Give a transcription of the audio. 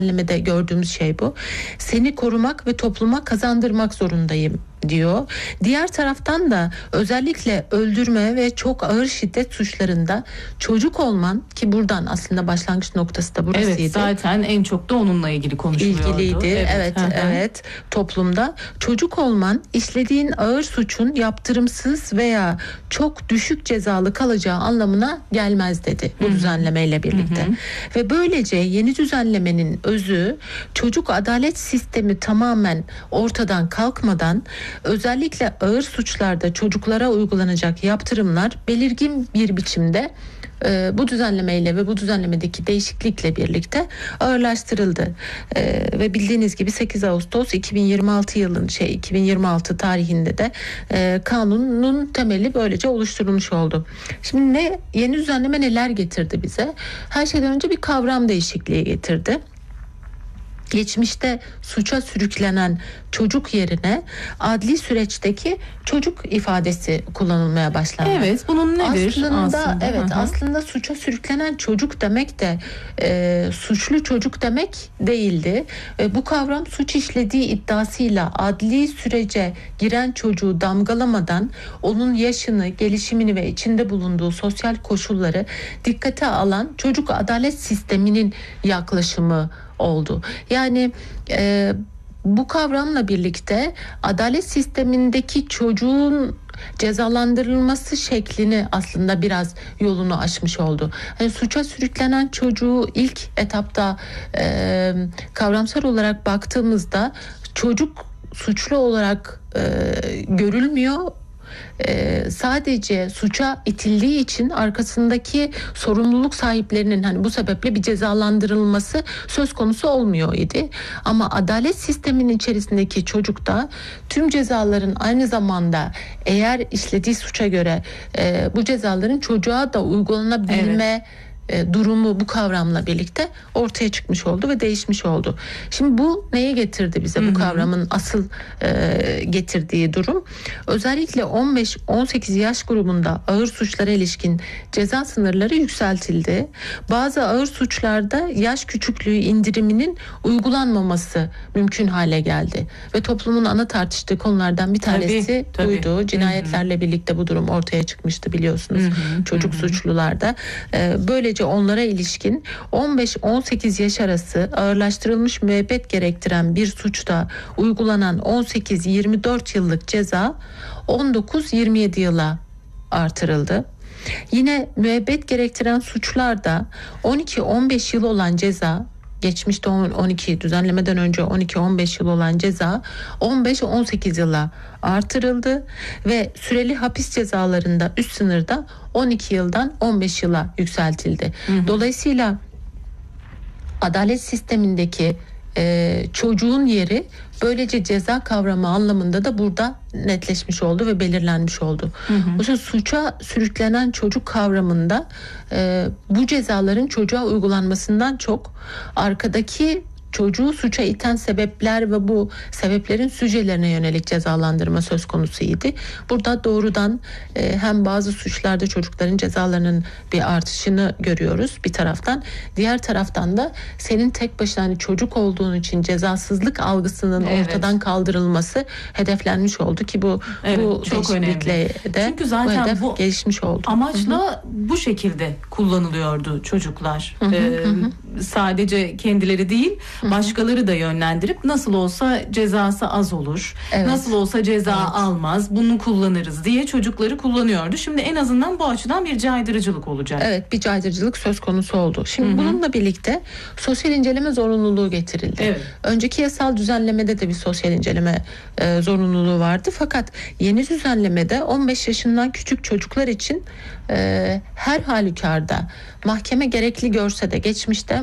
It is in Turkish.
düzenlemede gördüğümüz şey bu. Seni korumak ve topluma kazandırmak zorundayım diyor. Diğer taraftan da özellikle öldürme ve çok ağır şiddet suçlarında çocuk olman, ki buradan aslında başlangıç noktası da burasıydı. Evet, zaten en çok da onunla ilgili konuşuluyordu. İlgiliydi. Evet. Toplumda çocuk olman işlediğin ağır suçun yaptırımsız veya çok düşük cezalı kalacağı anlamına gelmez dedi bu düzenlemeyle birlikte. Ve böylece yeni düzenlemenin özü, çocuk adalet sistemi tamamen ortadan kalkmadan özellikle ağır suçlarda çocuklara uygulanacak yaptırımlar belirgin bir biçimde bu düzenlemeyle ve bu düzenlemedeki değişiklikle birlikte ağırlaştırıldı. Ve bildiğiniz gibi 8 Ağustos 2026 tarihinde de kanunun temeli böylece oluşturulmuş oldu. Şimdi yeni düzenleme neler getirdi bize? Her şeyden önce bir kavram değişikliği getirdi. Geçmişte suça sürüklenen çocuk yerine adli süreçteki çocuk ifadesi kullanılmaya başlandı. Evet, bunun nedir aslında? Evet, aslında suça sürüklenen çocuk demek de suçlu çocuk demek değildi. Bu kavram suç işlediği iddiasıyla adli sürece giren çocuğu damgalamadan onun yaşını, gelişimini ve içinde bulunduğu sosyal koşulları dikkate alan çocuk adalet sisteminin yaklaşımı oldu. Yani bu kavramla birlikte adalet sistemindeki çocuğun cezalandırılması şeklini aslında biraz yolunu açmış oldu. Yani suça sürüklenen çocuğu ilk etapta kavramsal olarak baktığımızda çocuk suçlu olarak görülmüyor. Sadece suça itildiği için arkasındaki sorumluluk sahiplerinin hani bu sebeple bir cezalandırılması söz konusu olmuyor idi. Ama adalet sisteminin içerisindeki çocukta tüm cezaların aynı zamanda eğer işlediği suça göre bu cezaların çocuğa da uygulanabilme durumu bu kavramla birlikte ortaya çıkmış oldu ve değişmiş oldu. Şimdi bu neye getirdi bize bu kavramın asıl getirdiği durum? Özellikle 15-18 yaş grubunda ağır suçlara ilişkin ceza sınırları yükseltildi. Bazı ağır suçlarda yaş küçüklüğü indiriminin uygulanmaması mümkün hale geldi. Ve toplumun ana tartıştığı konulardan bir tanesi buydu. Cinayetlerle birlikte bu durum ortaya çıkmıştı biliyorsunuz. Çocuk suçlularda. Böylece onlara ilişkin 15-18 yaş arası ağırlaştırılmış müebbet gerektiren bir suçta uygulanan 18-24 yıllık ceza 19-27 yıla artırıldı. Yine müebbet gerektiren suçlarda 12-15 yıl olan ceza, geçmişte 12 düzenlemeden önce 12-15 yıl olan ceza 15-18 yıla artırıldı ve süreli hapis cezalarında üst sınırda 12 yıldan 15 yıla yükseltildi. Dolayısıyla adalet sistemindeki çocuğun yeri böylece ceza kavramı anlamında da burada netleşmiş oldu ve belirlenmiş oldu. Oysa suça sürüklenen çocuk kavramında bu cezaların çocuğa uygulanmasından çok arkadaki çocuğu suça iten sebepler ve bu sebeplerin sücelerine yönelik cezalandırma söz konusuydu. Burada doğrudan hem bazı suçlarda çocukların cezalarının bir artışını görüyoruz bir taraftan. Diğer taraftan da senin tek başına hani çocuk olduğun için cezasızlık algısının ortadan kaldırılması hedeflenmiş oldu ki bu çok değişiklikle de çünkü zaten bu hedef gelişmiş oldu. Amaçla bu şekilde kullanılıyordu çocuklar. Sadece kendileri değil, başkaları da yönlendirip nasıl olsa cezası az olur, nasıl olsa ceza almaz, bunu kullanırız diye çocukları kullanıyordu. Şimdi en azından bu açıdan bir caydırıcılık olacak. Evet, bir caydırıcılık söz konusu oldu. Şimdi bununla birlikte sosyal inceleme zorunluluğu getirildi. Önceki yasal düzenlemede de bir sosyal inceleme zorunluluğu vardı. Fakat yeni düzenlemede 15 yaşından küçük çocuklar için her halükarda mahkeme gerekli görse de geçmişte